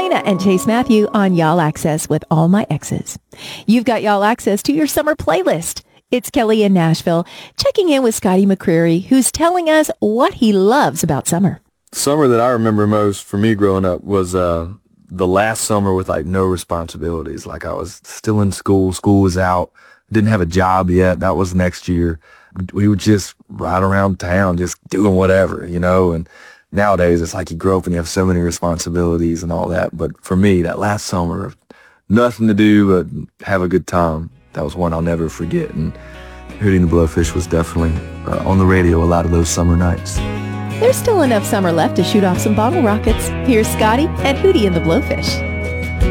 Katrina and Chase Matthew on Y'all Access with All My Exes. You've got Y'all Access to your summer playlist. It's Kelly in Nashville, checking in with Scotty McCreery, who's telling us what he loves about summer. Summer that I remember most for me growing up was the last summer with like no responsibilities. Like I was still in school. School was out. Didn't have a job yet. That was next year. We would just ride around town, just doing whatever, you know. And nowadays it's like you grow up and you have so many responsibilities and all that. But for me, that last summer, nothing to do but have a good time. That was one I'll never forget. And Hootie and the Blowfish was definitely on the radio a lot of those summer nights. There's still enough summer left to shoot off some bottle rockets. Here's Scotty and Hootie and the Blowfish.